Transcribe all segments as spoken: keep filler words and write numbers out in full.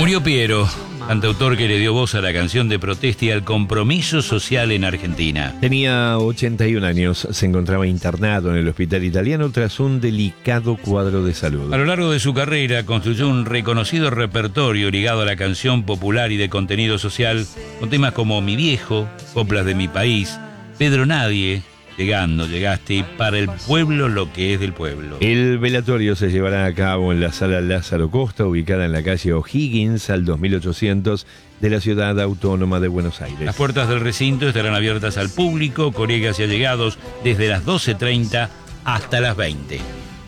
Murió Piero, cantautor que le dio voz a la canción de protesta y al compromiso social en Argentina. Tenía ochenta y un años, se encontraba internado en el hospital italiano tras un delicado cuadro de salud. A lo largo de su carrera construyó un reconocido repertorio ligado a la canción popular y de contenido social, con temas como Mi Viejo, Coplas de mi País, Pedro Nadie, Llegando, Llegaste y Para el Pueblo lo que es del pueblo. El velatorio se llevará a cabo en la sala Lázaro Costa, ubicada en la calle O'Higgins al dos mil ochocientos de la Ciudad Autónoma de Buenos Aires. Las puertas del recinto estarán abiertas al público, colegas y allegados, desde las doce treinta hasta las veinte.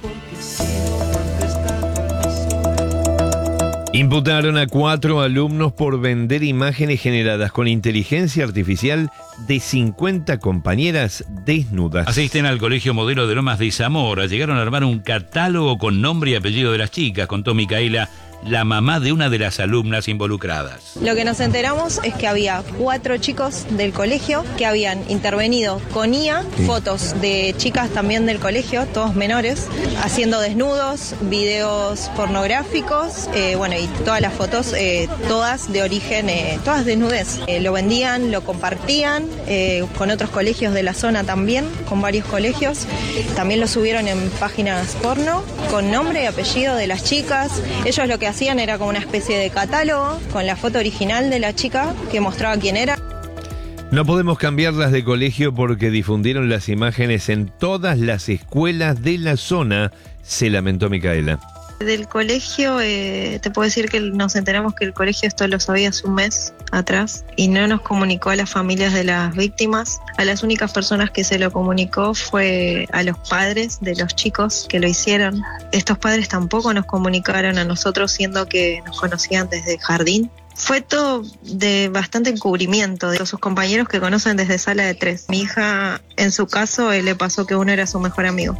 Imputaron a cuatro alumnos por vender imágenes generadas con inteligencia artificial de cincuenta compañeras desnudas. Asisten al Colegio Modelo de Lomas de Zamora. Llegaron a armar un catálogo con nombre y apellido de las chicas, contó Micaela, la mamá de una de las alumnas involucradas. Lo que nos enteramos es que había cuatro chicos del colegio que habían intervenido con I A, sí. Fotos de chicas también del colegio, todos menores, haciendo desnudos, videos pornográficos, eh, bueno, y todas las fotos, eh, todas de origen, eh, todas desnudez. Eh, lo vendían, lo compartían eh, con otros colegios de la zona también, con varios colegios. También lo subieron en páginas porno, con nombre y apellido de las chicas. Ellos lo que hacían era como una especie de catálogo con la foto original de la chica que mostraba quién era. No podemos cambiarlas de colegio porque difundieron las imágenes en todas las escuelas de la zona, se lamentó Micaela. Del colegio, eh, te puedo decir que nos enteramos que el colegio esto lo sabía hace un mes atrás y no nos comunicó a las familias de las víctimas. A las únicas personas que se lo comunicó fue a los padres de los chicos que lo hicieron. Estos padres tampoco nos comunicaron a nosotros, siendo que nos conocían desde el jardín. Fue todo de bastante encubrimiento de sus compañeros que conocen desde sala de tres. Mi hija, en su caso, eh, le pasó que uno era su mejor amigo.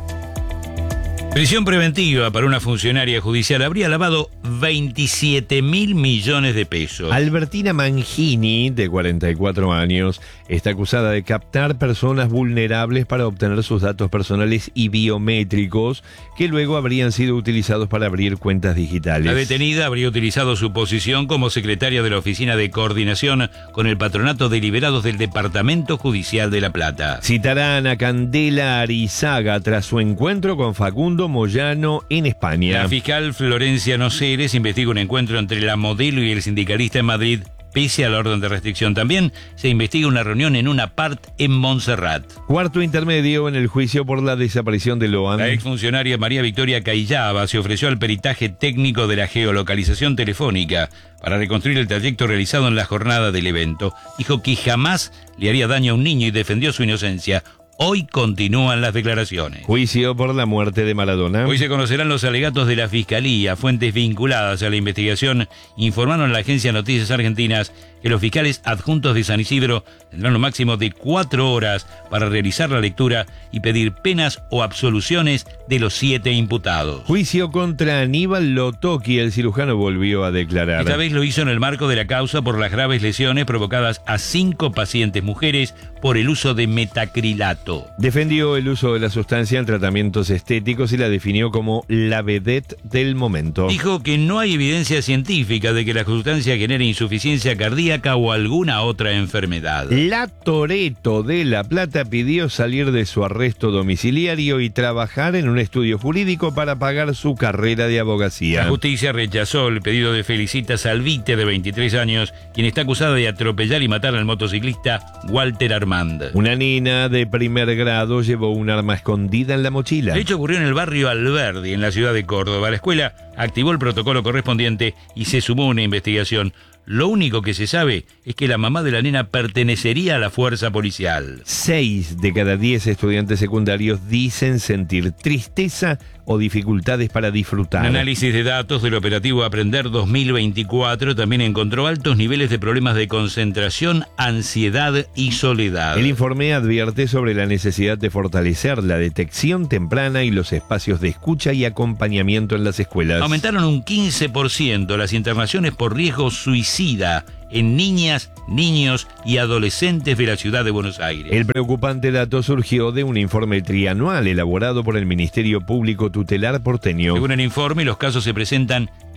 Prisión preventiva para una funcionaria judicial habría lavado veintisiete mil millones de pesos. Albertina Mangini, de cuarenta y cuatro años, está acusada de captar personas vulnerables para obtener sus datos personales y biométricos que luego habrían sido utilizados para abrir cuentas digitales. La detenida habría utilizado su posición como secretaria de la Oficina de Coordinación con el Patronato de Liberados del Departamento Judicial de La Plata. Citarán a Candela Arizaga tras su encuentro con Facundo Moyano en España. La fiscal Florencia Noceres investiga un encuentro entre la modelo y el sindicalista en Madrid, pese a la orden de restricción. También se investiga una reunión en un apart en Montserrat. Cuarto intermedio en el juicio por la desaparición de Loan. La exfuncionaria María Victoria Cayaba se ofreció al peritaje técnico de la geolocalización telefónica para reconstruir el trayecto realizado en la jornada del evento. Dijo que jamás le haría daño a un niño y defendió su inocencia. Hoy continúan las declaraciones. Juicio por la muerte de Maradona. Hoy se conocerán los alegatos de la Fiscalía. Fuentes vinculadas a la investigación informaron a la agencia Noticias Argentinas que los fiscales adjuntos de San Isidro tendrán un máximo de cuatro horas para realizar la lectura y pedir penas o absoluciones de los siete imputados. Juicio contra Aníbal Lotoki. El cirujano volvió a declarar. Esta vez lo hizo en el marco de la causa por las graves lesiones provocadas a cinco pacientes mujeres por el uso de metacrilato. Defendió el uso de la sustancia en tratamientos estéticos y la definió como la vedette del momento. Dijo que no hay evidencia científica de que la sustancia genere insuficiencia cardíaca o alguna otra enfermedad. La Toretto de La Plata pidió salir de su arresto domiciliario y trabajar en un estudio jurídico para pagar su carrera de abogacía. La justicia rechazó el pedido de Felicita Salvite, de veintitrés años, quien está acusada de atropellar y matar al motociclista Walter Armand. Una nena de primer grado llevó un arma escondida en la mochila. El hecho ocurrió en el barrio Alberdi, en la ciudad de Córdoba. La escuela activó el protocolo correspondiente y se sumó una investigación. Lo único que se sabe es que la mamá de la nena pertenecería a la fuerza policial. Seis de cada diez estudiantes secundarios dicen sentir tristeza o dificultades para disfrutar. Un análisis de datos del operativo Aprender dos mil veinticuatro también encontró altos niveles de problemas de concentración, ansiedad y soledad. El informe advierte sobre la necesidad de fortalecer la detección temprana y los espacios de escucha y acompañamiento en las escuelas. Aumentaron un quince por ciento las internaciones por riesgo suicida en niñas, niños y adolescentes de la ciudad de Buenos Aires. El preocupante dato surgió de un informe trianual elaborado por el Ministerio Público Tutelar porteño. Según el informe, los casos se presentan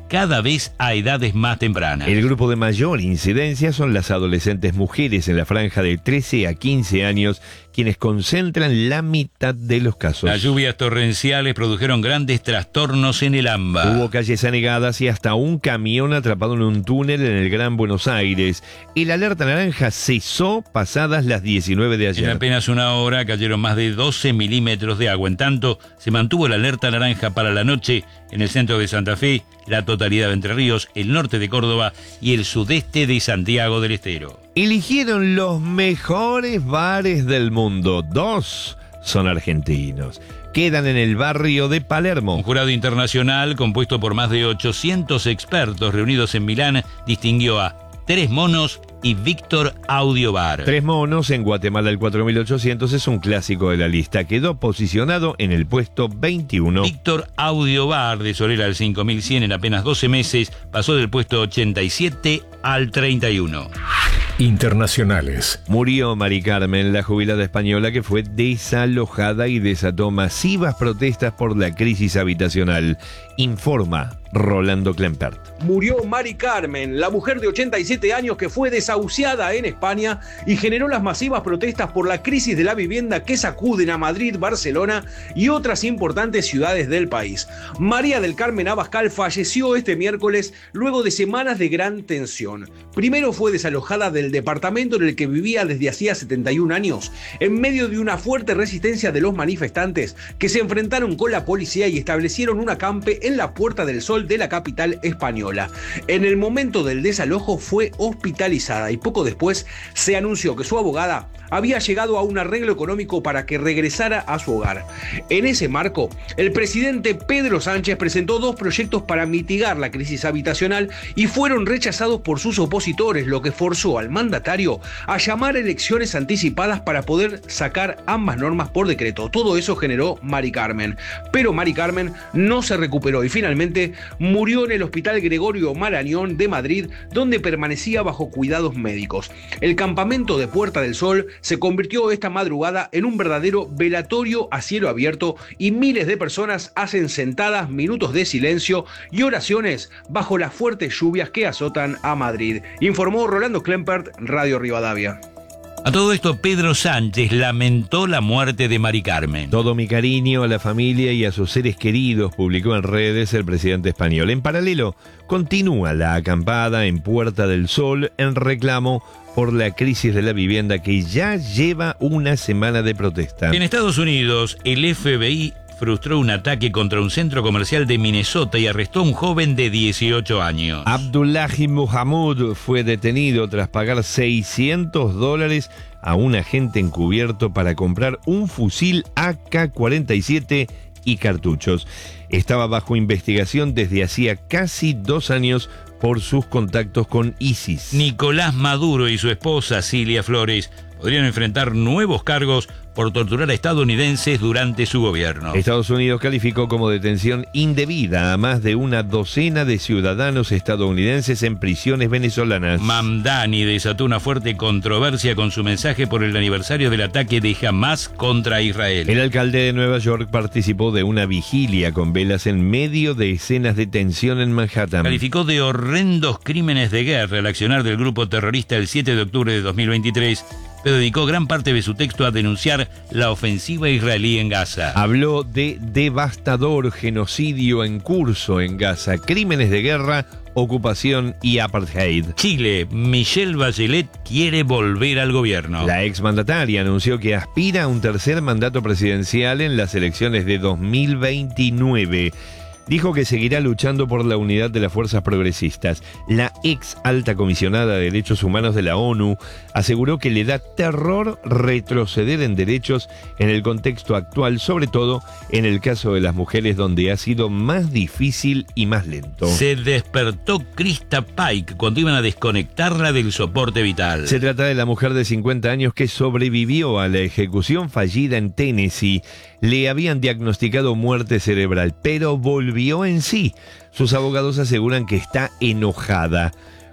cada vez a edades más tempranas. El grupo de mayor incidencia son las adolescentes mujeres en la franja de trece a quince años, quienes concentran la mitad de los casos. Las lluvias torrenciales produjeron grandes trastornos en el AMBA. Hubo calles anegadas y hasta un camión atrapado en un túnel en el Gran Buenos Aires. El alerta naranja cesó pasadas las diecinueve de ayer. En apenas una hora cayeron más de doce milímetros de agua. En tanto, se mantuvo la alerta naranja para la noche en el centro de Santa Fe, la totalidad de Entre Ríos, el norte de Córdoba y el sudeste de Santiago del Estero. Eligieron los mejores bares del mundo. Dos son argentinos. Quedan en el barrio de Palermo. Un jurado internacional compuesto por más de ochocientos expertos reunidos en Milán distinguió a Tres Monos y Víctor Audiobar. Tres Monos en Guatemala el cuatro mil ochocientos es un clásico de la lista. Quedó posicionado en el puesto veintiuno. Víctor Audiobar de Solera al cinco mil cien en apenas doce meses pasó del puesto ochenta y siete al treinta y uno. Internacionales. Murió Mari Carmen, la jubilada española que fue desalojada y desató masivas protestas por la crisis habitacional. Informa Rolando Klempert. Murió Mari Carmen, la mujer de ochenta y siete años que fue desahuciada en España y generó las masivas protestas por la crisis de la vivienda que sacuden a Madrid, Barcelona y otras importantes ciudades del país. María del Carmen Abascal falleció este miércoles luego de semanas de gran tensión. Primero fue desalojada del departamento en el que vivía desde hacía setenta y un años, en medio de una fuerte resistencia de los manifestantes que se enfrentaron con la policía y establecieron un acampe en la Puerta del Sol de la capital española. En el momento del desalojo fue hospitalizada y poco después se anunció que su abogada había llegado a un arreglo económico para que regresara a su hogar. En ese marco, el presidente Pedro Sánchez presentó dos proyectos para mitigar la crisis habitacional y fueron rechazados por sus opositores, lo que forzó al mandatario a llamar a elecciones anticipadas para poder sacar ambas normas por decreto. Todo eso generó Mari Carmen. Pero Mari Carmen no se recuperó y finalmente murió en el Hospital Gregorio Marañón de Madrid, donde permanecía bajo cuidados médicos. El campamento de Puerta del Sol se convirtió esta madrugada en un verdadero velatorio a cielo abierto y miles de personas hacen sentadas minutos de silencio y oraciones bajo las fuertes lluvias que azotan a Madrid. Informó Rolando Klempert, Radio Rivadavia. A todo esto, Pedro Sánchez lamentó la muerte de Mari Carmen. Todo mi cariño a la familia y a sus seres queridos, publicó en redes el presidente español. En paralelo, continúa la acampada en Puerta del Sol en reclamo por la crisis de la vivienda que ya lleva una semana de protesta. En Estados Unidos, el F B I frustró un ataque contra un centro comercial de Minnesota y arrestó a un joven de dieciocho años. Abdullahi Muhammad fue detenido tras pagar seiscientos dólares a un agente encubierto para comprar un fusil A K cuarenta y siete y cartuchos. Estaba bajo investigación desde hacía casi dos años por sus contactos con ISIS. Nicolás Maduro y su esposa Cilia Flores podrían enfrentar nuevos cargos por torturar a estadounidenses durante su gobierno. Estados Unidos calificó como detención indebida a más de una docena de ciudadanos estadounidenses en prisiones venezolanas. Mamdani desató una fuerte controversia con su mensaje por el aniversario del ataque de Hamás contra Israel. El alcalde de Nueva York participó de una vigilia con velas en medio de escenas de tensión en Manhattan. Calificó de horrendos crímenes de guerra el accionar del grupo terrorista el siete de octubre de dos mil veintitrés, pero dedicó gran parte de su texto a denunciar la ofensiva israelí en Gaza. Habló de devastador genocidio en curso en Gaza, crímenes de guerra, ocupación y apartheid. Chile, Michelle Bachelet quiere volver al gobierno. La exmandataria anunció que aspira a un tercer mandato presidencial en las elecciones de dos mil veintinueve. Dijo que seguirá luchando por la unidad de las fuerzas progresistas. La ex alta comisionada de Derechos Humanos de la ONU aseguró que le da terror retroceder en derechos en el contexto actual, sobre todo en el caso de las mujeres, donde ha sido más difícil y más lento. Se despertó Krista Pike cuando iban a desconectarla del soporte vital. Se trata de la mujer de cincuenta años que sobrevivió a la ejecución fallida en Tennessee. Le habían diagnosticado muerte cerebral, pero volvió en sí. Sus abogados aseguran que está enojada.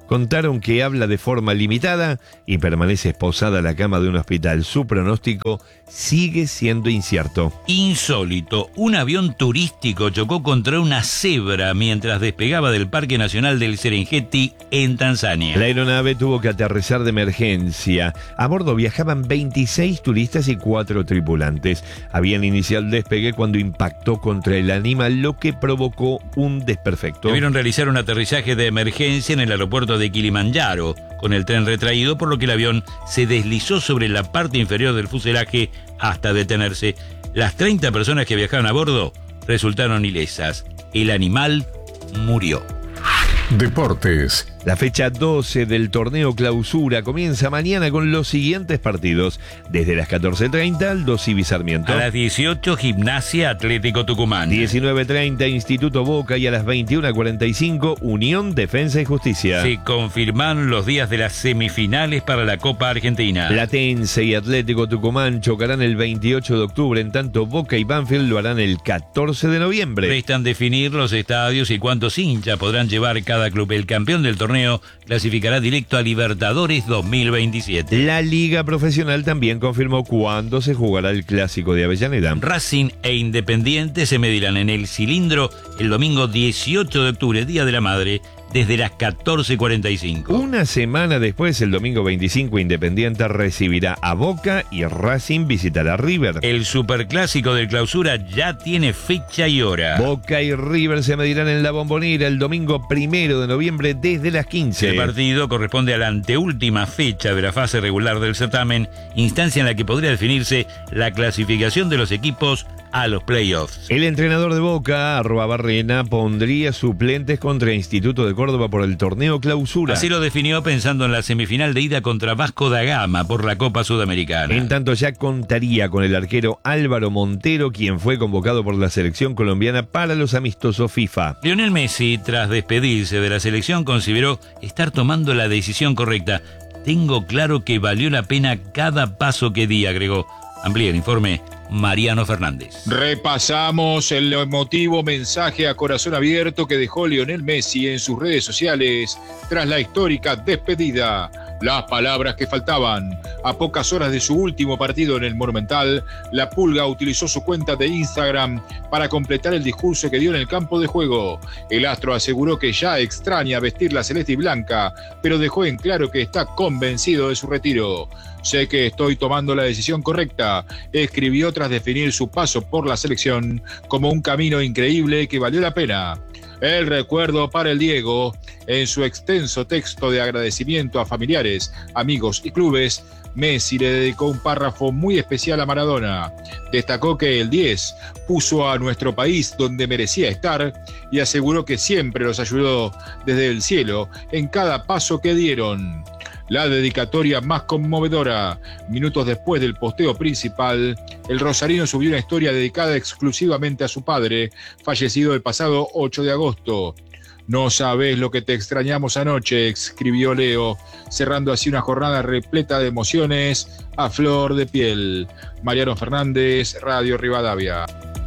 contaron que habla de forma limitada y permanece esposada a la cama de un hospital. Su pronóstico sigue siendo incierto. Insólito, un avión turístico chocó contra una cebra mientras despegaba del Parque Nacional del Serengeti en Tanzania. La aeronave tuvo que aterrizar de emergencia. A bordo viajaban veintiséis turistas y cuatro tripulantes. Habían iniciado el despegue cuando impactó contra el animal, lo que provocó un desperfecto. Debieron realizar un aterrizaje de emergencia en el aeropuerto de Kilimanjaro, con el tren retraído, por lo que el avión se deslizó sobre la parte inferior del fuselaje hasta detenerse. Las treinta personas que viajaban a bordo resultaron ilesas. El animal murió. Deportes. La fecha doce del torneo Clausura comienza mañana con los siguientes partidos. Desde las catorce treinta, Aldo Civi Sarmiento. A las dieciocho, Gimnasia Atlético Tucumán. diecinueve treinta, Instituto Boca. Y a las veintiuno cuarenta y cinco, Unión Defensa y Justicia. Se confirmaron los días de las semifinales para la Copa Argentina. Platense y Atlético Tucumán chocarán el veintiocho de octubre, en tanto Boca y Banfield lo harán el catorce de noviembre. Restan definir los estadios y cuántos hinchas podrán llevar cada club. El campeón del torneo clasificará directo a Libertadores dos mil veintisiete. La Liga Profesional también confirmó cuándo se jugará el Clásico de Avellaneda. Racing e Independiente se medirán en el Cilindro el domingo dieciocho de octubre, Día de la Madre, desde las catorce cuarenta y cinco. Una semana después, el domingo veinticinco, Independiente recibirá a Boca y Racing visitará a River. El Superclásico del Clausura ya tiene fecha y hora. Boca y River se medirán en la Bombonera el domingo primero de noviembre desde las quince. El partido corresponde a la anteúltima fecha de la fase regular del certamen, instancia en la que podría definirse la clasificación de los equipos a los playoffs. El entrenador de Boca, Arroba Barrena, pondría suplentes contra Instituto de Córdoba por el torneo Clausura. Así lo definió pensando en la semifinal de ida contra Vasco da Gama por la Copa Sudamericana. En tanto, ya contaría con el arquero Álvaro Montero, quien fue convocado por la selección colombiana para los amistosos FIFA. Lionel Messi, tras despedirse de la selección, consideró estar tomando la decisión correcta. Tengo claro que valió la pena cada paso que di, agregó. Amplía el informe Mariano Fernández. Repasamos el emotivo mensaje a corazón abierto que dejó Lionel Messi en sus redes sociales tras la histórica despedida. Las palabras que faltaban. A pocas horas de su último partido en el Monumental, la Pulga utilizó su cuenta de Instagram para completar el discurso que dio en el campo de juego. El astro aseguró que ya extraña vestir la celeste y blanca, pero dejó en claro que está convencido de su retiro. Sé que estoy tomando la decisión correcta, escribió tras definir su paso por la selección como un camino increíble que valió la pena. El recuerdo para el Diego, en su extenso texto de agradecimiento a familiares, amigos y clubes, Messi le dedicó un párrafo muy especial a Maradona. Destacó que el diez puso a nuestro país donde merecía estar y aseguró que siempre los ayudó desde el cielo en cada paso que dieron. La dedicatoria más conmovedora. Minutos después del posteo principal, el rosarino subió una historia dedicada exclusivamente a su padre, fallecido el pasado ocho de agosto. No sabes lo que te extrañamos anoche, escribió Leo, cerrando así una jornada repleta de emociones a flor de piel. Mariano Fernández, Radio Rivadavia.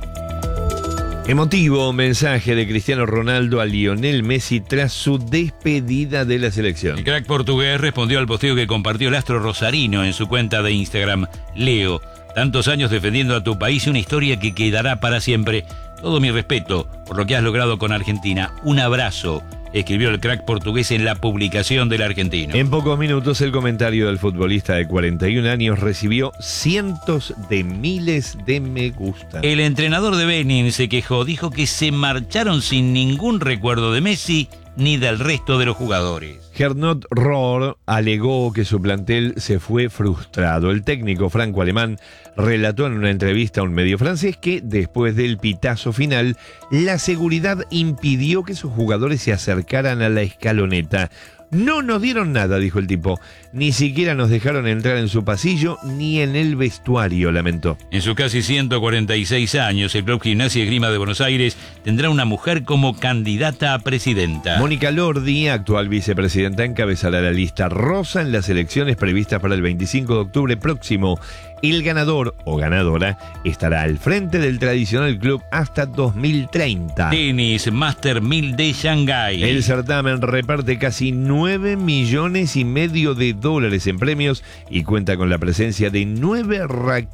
Emotivo mensaje de Cristiano Ronaldo a Lionel Messi tras su despedida de la selección. El crack portugués respondió al posteo que compartió el astro rosarino en su cuenta de Instagram. Leo, tantos años defendiendo a tu país y una historia que quedará para siempre. Todo mi respeto por lo que has logrado con Argentina. Un abrazo, escribió el crack portugués en la publicación del argentino. En pocos minutos el comentario del futbolista de cuarenta y un años recibió cientos de miles de me gusta. El entrenador de Benin se quejó, dijo que se marcharon sin ningún recuerdo de Messi ni del resto de los jugadores. Gernot Rohr alegó que su plantel se fue frustrado. El técnico franco-alemán relató en una entrevista a un medio francés que, después del pitazo final, la seguridad impidió que sus jugadores se acercaran a la escaloneta. No nos dieron nada, dijo el tipo. Ni siquiera nos dejaron entrar en su pasillo ni en el vestuario, lamentó. En sus casi ciento cuarenta y seis años, el Club Gimnasia y Esgrima de Buenos Aires tendrá una mujer como candidata a presidenta. Mónica Lordi, actual vicepresidenta, encabezará la lista rosa en las elecciones previstas para el veinticinco de octubre próximo. El ganador o ganadora estará al frente del tradicional club hasta dos mil treinta. Tenis Master mil de Shanghái. El certamen reparte casi nueve millones y medio de dólares en premios y cuenta con la presencia de nueve raquetas